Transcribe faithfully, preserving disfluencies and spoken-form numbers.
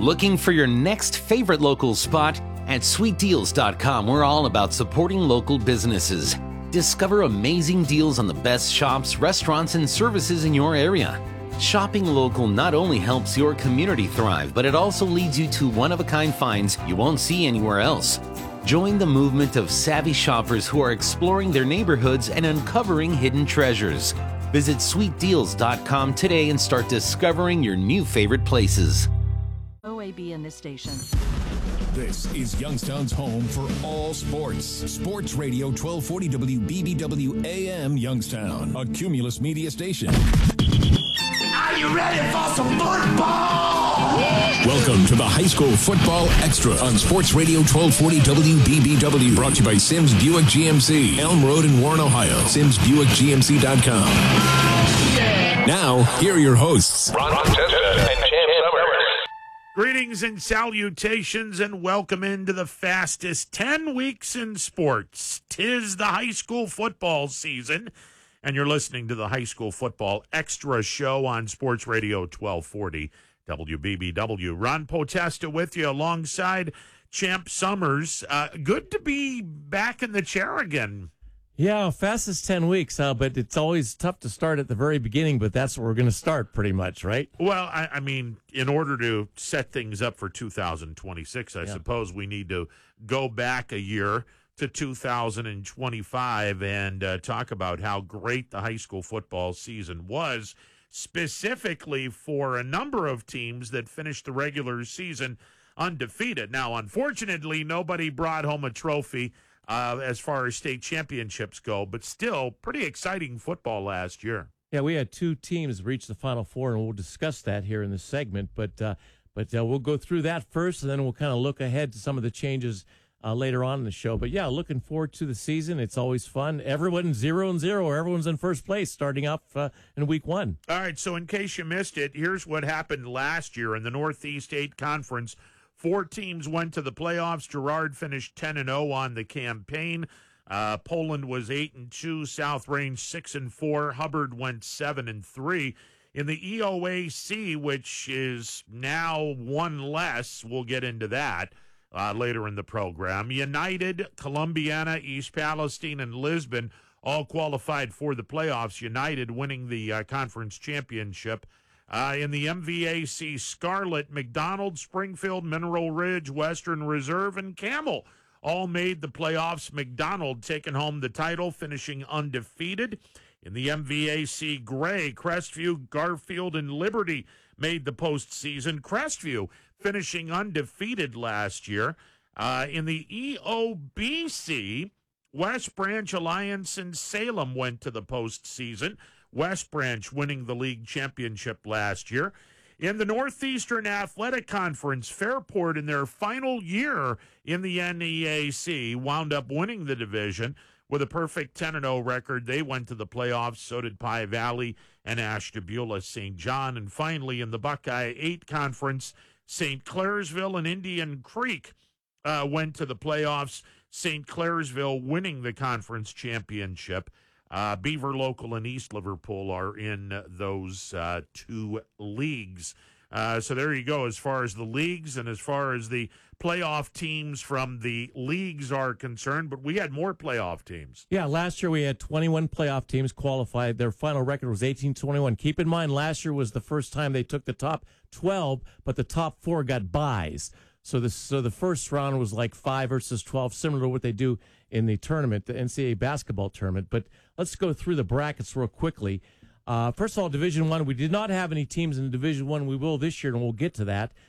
Looking for your next favorite local spot? At sweet deals dot com, we're all about supporting local businesses. Discover amazing deals on the best shops, restaurants, and services in your area. Shopping local not only helps your community thrive, but it also leads you to one-of-a-kind finds you won't see anywhere else. Join the movement of savvy shoppers who are exploring their neighborhoods and uncovering hidden treasures. Visit sweet deals dot com today and start discovering your new favorite places. O A B in this station. This is Youngstown's home for all sports. Sports Radio twelve forty W B B W A M Youngstown, a Cumulus media station. Are you ready for some football? Welcome to the High School Football Extra on Sports Radio twelve forty W B B W. Brought to you by Sims Buick G M C, Elm Road in Warren, Ohio. Sims Buick G M C dot com. Yeah. Now, here are your hosts, Ron Testa and Champ Summers. Greetings and salutations, and welcome into the fastest ten weeks in sports. 'Tis the high school football season, and you're listening to the High School Football Extra Show on Sports Radio twelve forty W B B W. Ron Potesta with you alongside Champ Summers. Uh, good to be back in the chair again. Yeah, fastest ten weeks, uh, but it's always tough to start at the very beginning, but that's where we're going to start pretty much, right? Well, I, I mean, in order to set things up for two thousand twenty-six, I yeah. suppose we need to go back a year to two thousand twenty-five and uh, talk about how great the high school football season was, specifically for a number of teams that finished the regular season undefeated. Now, unfortunately, nobody brought home a trophy Uh, as far as state championships go, but still pretty exciting football last year. Yeah, we had two teams reach the Final Four, and we'll discuss that here in this segment. But uh, but uh, we'll go through that first, and then we'll kind of look ahead to some of the changes uh, later on in the show. But yeah, looking forward to the season. It's always fun. Everyone's zero and zero, or everyone's in first place starting off uh, in week one. All right, so in case you missed it, here's what happened last year in the Northeast eight Conference. Four teams went to the playoffs. Girard finished ten and oh on the campaign. Uh, Poland was eight and two. South Range six and four. Hubbard went seven and three. In the E O A C, which is now one less, we'll get into that uh, later in the program. United, Columbiana, East Palestine, and Lisbon all qualified for the playoffs. United winning the uh, conference championship. Uh, in the M V A C, Scarlet, McDonald, Springfield, Mineral Ridge, Western Reserve, and Camel all made the playoffs. McDonald taking home the title, finishing undefeated. In the M V A C, Gray, Crestview, Garfield, and Liberty made the postseason. Crestview finishing undefeated last year. Uh, in the E O B C, West Branch, Alliance, and Salem went to the postseason. West Branch winning the league championship last year. In the Northeastern Athletic Conference, Fairport in their final year in the N E A C wound up winning the division with a perfect ten and oh record. They went to the playoffs. So did Pie Valley and Ashtabula Saint John. And finally, in the Buckeye eight Conference, Saint Clairsville and Indian Creek uh, went to the playoffs. Saint Clairsville winning the conference championship. Uh, Beaver Local and East Liverpool are in those uh, two leagues. Uh, so there you go as far as the leagues and as far as the playoff teams from the leagues are concerned. But we had more playoff teams. Yeah, last year we had twenty-one playoff teams qualified. Their final record was eighteen twenty-one. Keep in mind, last year was the first time they took the top twelve, but the top four got byes. So the, so the first round was like five versus twelve, similar to what they do in the tournament, the N C double A basketball tournament. But let's go through the brackets real quickly. Uh, first of all, Division One, we did not have any teams in Division One. We will this year, and we'll get to that.